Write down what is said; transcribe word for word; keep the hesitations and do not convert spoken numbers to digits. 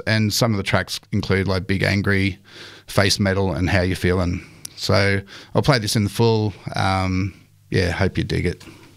and some of the tracks include like Big Angry, Face Metal, and How You Feeling. So I'll play this in the full. Um, yeah, hope you dig it.